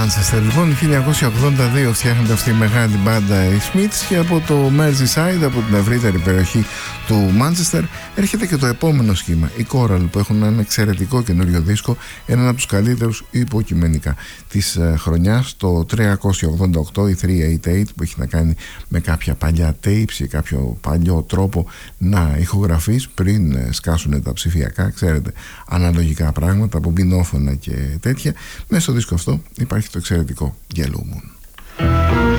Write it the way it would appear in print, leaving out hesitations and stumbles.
Manchester. Λοιπόν, 1982 φτιάχνεται αυτή η μεγάλη μπάντα οι Smiths και από το Merseyside, από την ευρύτερη περιοχή του Manchester, έρχεται και το επόμενο σχήμα, οι Coral, που έχουν ένα εξαιρετικό καινούριο δίσκο, έναν από τους καλύτερους υποκειμενικά της χρονιάς, το 388, η 388, που έχει να κάνει με κάποια παλιά tapes ή κάποιο παλιό τρόπο να ηχογραφείς πριν σκάσουν τα ψηφιακά, ξέρετε, αναλογικά πράγματα, από μπινόφωνα και τέτοια. Μέσα στο δίσκο αυτό υπάρχει το εξαιρετικό Yellow Moon.